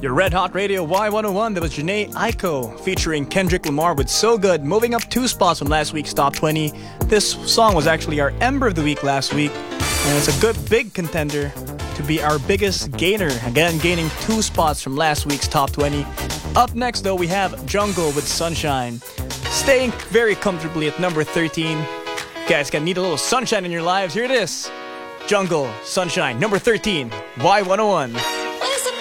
Your Red Hot Radio Y101, that was Janae Aiko featuring Kendrick Lamar with So Good, moving up 2 spots from last week's Top 20. This song was actually our Ember of the Week last week, and it's a good big contender to be our biggest gainer, again gaining 2 spots from last week's Top 20. Up next though, we have Jungle with Sunshine, staying very comfortably at number 13. You guys gonna need a little sunshine in your lives. Here it is, Jungle, Sunshine, number 13, Y101.